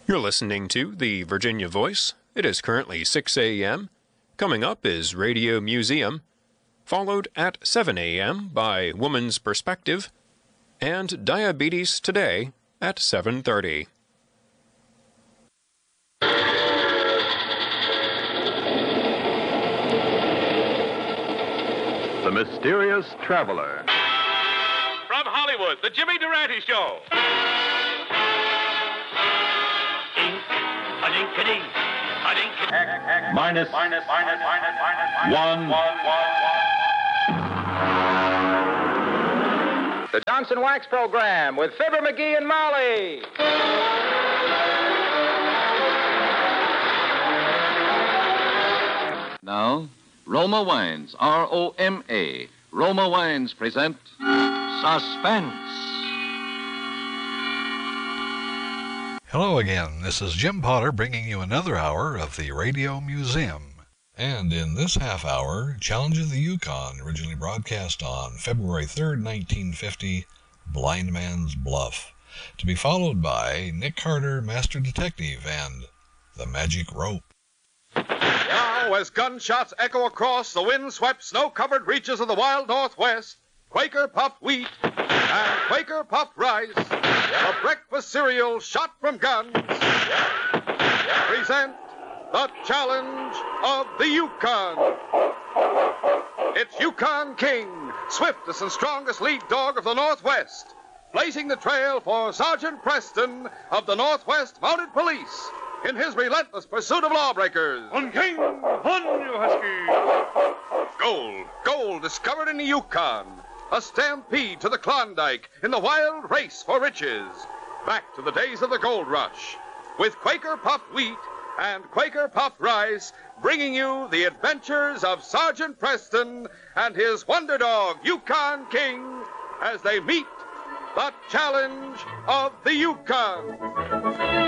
You're listening to the Virginia Voice. It is currently 6 a.m. Coming up is Radio Museum, followed at 7 a.m. by Woman's Perspective, and Diabetes Today at 7:30. The Mysterious Traveler. From Hollywood, The Jimmy Durante Show. Minus one. The Johnson Wax Program with Fibber McGee and Molly. Now, Roma Wines, R-O-M-A. Roma Wines present Suspense. Hello again. This is Jim Potter bringing you another hour of the Radio Museum. And in this half hour, Challenge of the Yukon, originally broadcast on February 3rd, 1950, Blind Man's Bluff. To be followed by Nick Carter, Master Detective, and The Magic Rope. Now, as gunshots echo across the wind-swept, snow-covered reaches of the wild Northwest, Quaker Puffed Wheat and Quaker Puffed Rice, a breakfast cereal shot from guns, present the Challenge of the Yukon. It's Yukon King, swiftest and strongest lead dog of the Northwest, blazing the trail for Sergeant Preston of the Northwest Mounted Police in his relentless pursuit of lawbreakers. On King, on you husky. Gold discovered in the Yukon. A stampede to the Klondike in the wild race for riches. Back to the days of the gold rush, with Quaker Puffed Wheat and Quaker Puffed Rice, bringing you the adventures of Sergeant Preston and his wonder dog, Yukon King, as they meet the Challenge of the Yukon.